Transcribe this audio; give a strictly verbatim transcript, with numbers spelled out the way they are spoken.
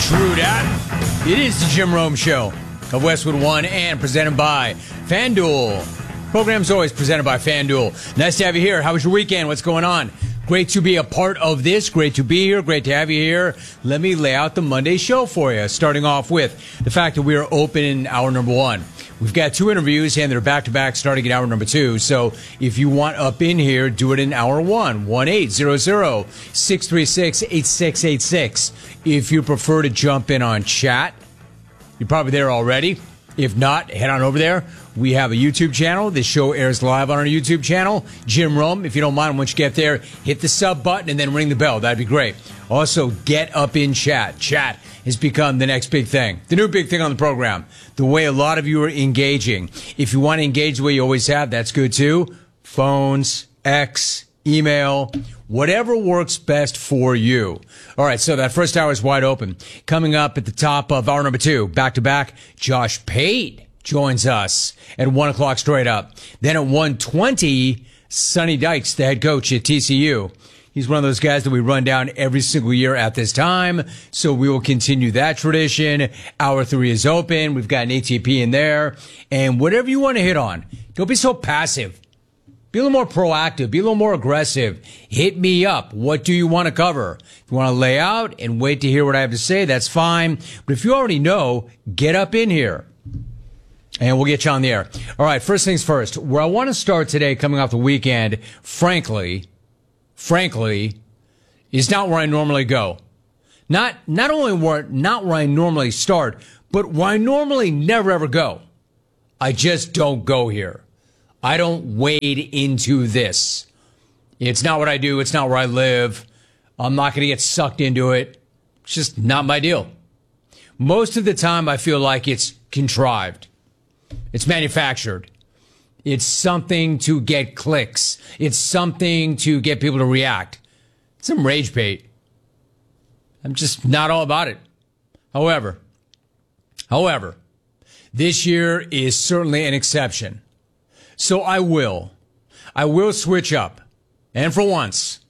True that. It is the Jim Rome Show of Westwood One and presented by FanDuel. Program's always presented by FanDuel. Nice to have you here. How was your weekend? What's going on? Great to be a part of this. Great to be here. Great to have you here. Let me lay out the Monday show for you, starting off with the fact that we are open in hour number one. We've got two interviews, and they're back-to-back starting in hour number two. So if you want up in here, do it in hour one, one eight hundred, six three six, eight six eight six. If you prefer to jump in on chat, you're probably there already. If not, head on over there. We have a YouTube channel. This show airs live on our YouTube channel. Jim Rome, if you don't mind, once you get there, hit the sub button and then ring the bell. That'd be great. Also, get up in chat. Chat has become the next big thing. The new big thing on the program. The way a lot of you are engaging. If you want to engage the way you always have, that's good too. Phones, X, email, whatever works best for you. All right, so that first hour is wide open. Coming up at the top of hour number two, back-to-back, Josh Pate joins us at one o'clock straight up. Then at one twenty, Sonny Dykes, the head coach at T C U. He's one of those guys that we run down every single year at this time, so we will continue that tradition. Hour three is open. We've got an A T P in there. And whatever you want to hit on, don't be so passive. Be a little more proactive. Be a little more aggressive. Hit me up. What do you want to cover? If you want to lay out and wait to hear what I have to say, that's fine. But if you already know, get up in here. And we'll get you on the air. All right, first things first. Where I want to start today, coming off the weekend, frankly, frankly, is not where I normally go. Not not only where not where I normally start, but where I normally never ever go. I just don't go here. I don't wade into this. It's not what I do. It's not where I live. I'm not going to get sucked into it. It's just not my deal. Most of the time, I feel like it's contrived. It's manufactured. It's something to get clicks. It's something to get people to react. It's some rage bait. I'm just not all about it. However, however, this year is certainly an exception. So I will. I will switch up. And for once,